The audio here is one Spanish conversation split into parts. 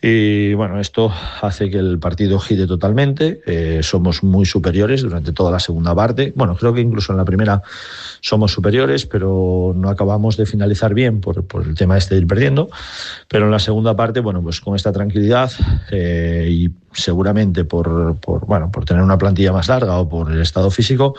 Y bueno, esto hace que el partido gire totalmente. Somos muy superiores durante toda la segunda parte. Bueno, creo que incluso en la primera somos superiores, pero no acabamos de finalizar bien por el tema de ir perdiendo. Pero en la segunda parte, bueno, pues con esta tranquilidad y seguramente por tener una plantilla más larga o por el estado físico,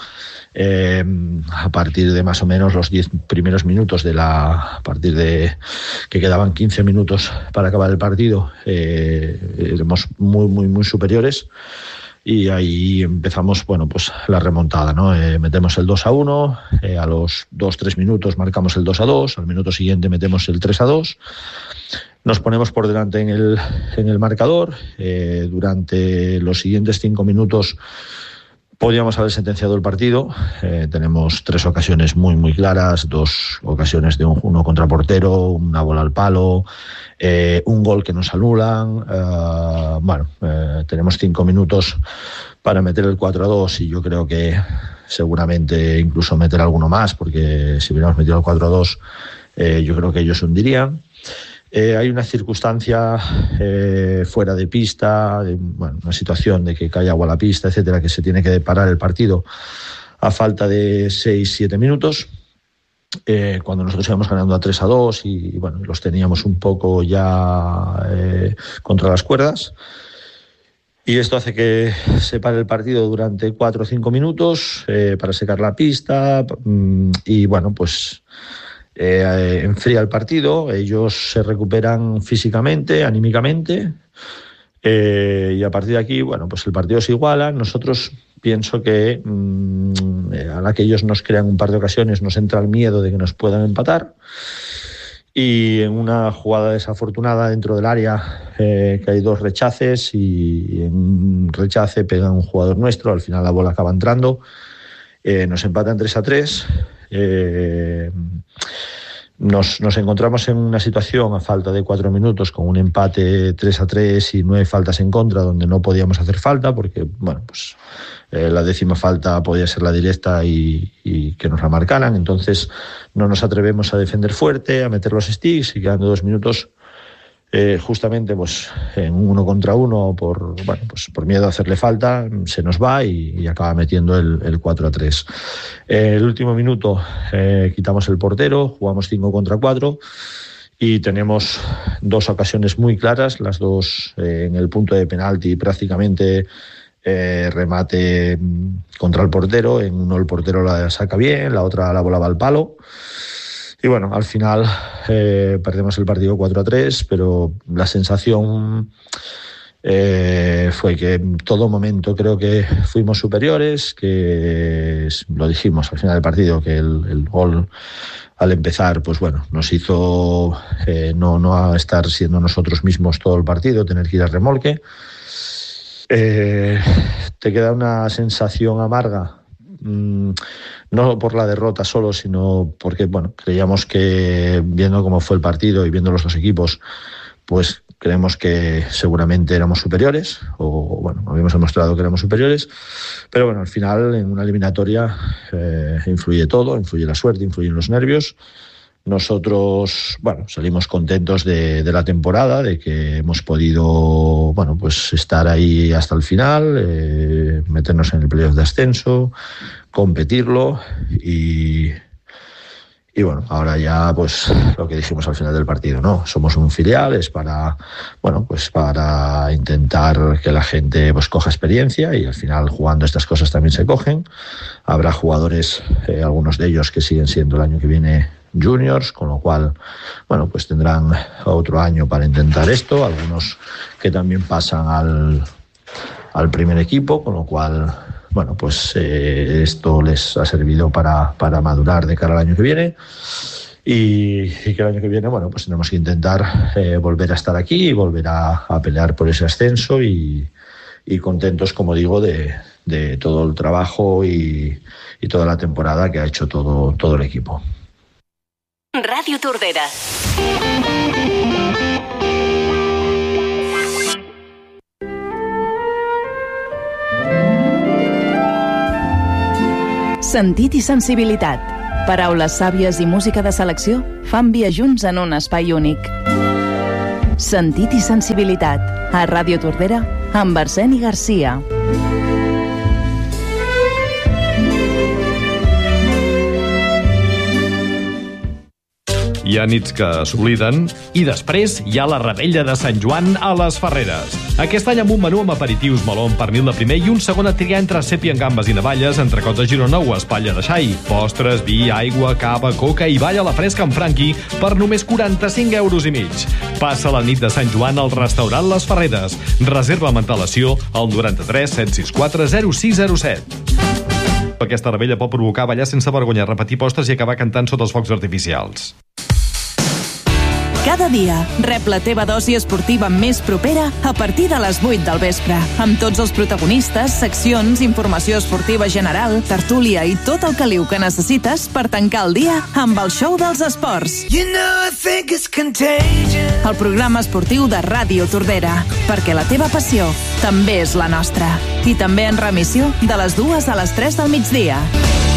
a partir de más o menos los 10 primeros minutos a partir de que quedaban 15 minutos para acabar el partido, éramos muy superiores. Y ahí empezamos, bueno, pues la remontada, ¿no? Metemos el 2-1, a los 2-3 minutos marcamos el 2-2, al minuto siguiente metemos el 3-2, nos ponemos por delante en el marcador. Durante los siguientes 5 minutos podíamos haber sentenciado el partido. Tenemos 3 ocasiones muy claras, 2 ocasiones de uno contra portero, una bola al palo, un gol que nos anulan. Tenemos 5 minutos para meter el 4-2 y yo creo que seguramente incluso meter alguno más, porque si hubiéramos metido el 4-2 yo creo que ellos se hundirían. Hay una circunstancia fuera de pista, una situación de que cae agua a la pista, etcétera, que se tiene que parar el partido a falta de 6-7 minutos, cuando nosotros íbamos ganando a 3-2 y bueno, los teníamos un poco ya contra las cuerdas. Y esto hace que se pare el partido durante 4 o 5 minutos para secar la pista y bueno, pues enfría el partido. Ellos se recuperan físicamente, anímicamente, y a partir de aquí, bueno, pues el partido se iguala. Nosotros pienso que a la que ellos nos crean un par de ocasiones nos entra el miedo de que nos puedan empatar, y en una jugada desafortunada dentro del área que hay 2 rechaces y en un rechace pega un jugador nuestro, al final la bola acaba entrando, nos empatan 3-3. Nos encontramos en una situación a falta de 4 minutos con un empate 3-3 y 9 faltas en contra, donde no podíamos hacer falta porque, bueno, pues la 10ª falta podía ser la directa y que nos la marcaran. Entonces no nos atrevemos a defender fuerte, a meter los sticks, y quedando 2 minutos justamente pues en 1 contra 1 por miedo a hacerle falta, se nos va y acaba metiendo el 4-3. El último minuto quitamos el portero, jugamos 5 contra 4 y tenemos 2 ocasiones muy claras, las 2 en el punto de penalti, prácticamente remate contra el portero. En uno el portero la saca bien, la otra la bola va al palo. Y bueno, al final perdemos el partido 4-3, pero la sensación fue que en todo momento creo que fuimos superiores, que lo dijimos al final del partido, que el gol al empezar, pues bueno, nos hizo no a estar siendo nosotros mismos todo el partido, tener que ir a remolque. Te queda una sensación amarga, no por la derrota solo, sino porque, bueno, creíamos que, viendo cómo fue el partido y viendo los 2 equipos, pues creemos que seguramente éramos superiores, o bueno, habíamos demostrado que éramos superiores, pero bueno, al final en una eliminatoria influye todo, influye la suerte, influyen los nervios. Nosotros, bueno, salimos contentos de la temporada, de que hemos podido, bueno, pues estar ahí hasta el final, meternos en el playoff de ascenso, competirlo y bueno, ahora ya pues lo que dijimos al final del partido, ¿no? Somos un filial, es para, bueno, pues para intentar que la gente pues coja experiencia, y al final jugando estas cosas también se cogen. Habrá jugadores, algunos de ellos que siguen siendo el año que viene juniors, con lo cual, bueno, pues tendrán otro año para intentar esto, algunos que también pasan al primer equipo, con lo cual, bueno, pues esto les ha servido para madurar de cara al año que viene, y que el año que viene, bueno, pues tenemos que intentar volver a estar aquí y volver a pelear por ese ascenso, y contentos, como digo, de todo el trabajo y toda la temporada que ha hecho todo el equipo. Radio Tordera. Sentit i sensibilitat. Paraules sàvies i música de selecció fan via junts en un espai únic. Sentit i sensibilitat. A Ràdio Tordera, amb Arseni Garcia. Hi ha nits que s'obliden i després hi ha la revetlla de Sant Joan a les Ferreres. Aquest any amb un menú amb aperitius, meló amb pernil de primer i un segon a triar entre sèpia amb gambes i navalles, entrecots de Girona o espatlla de xai, postres, vi, aigua, cava, coca i balla a la fresca amb Franqui per només 45,5 €. Passa la nit de Sant Joan al restaurant Les Ferreres. Reserva amb antelació al 93 764 0607. Aquesta revetlla pot provocar ballar sense vergonya, repetir postres i acabar cantant sota els focs artificials. Cada dia rep la teva dosi esportiva més propera a partir de les 8 del vespre, amb tots els protagonistes, seccions, informació esportiva general, tertúlia i tot el caliu que necessites per tancar el dia amb el show dels esports. El programa esportiu de Ràdio Tordera, perquè la teva passió també és la nostra. I també en remissió de les 2 a les 3 del migdia.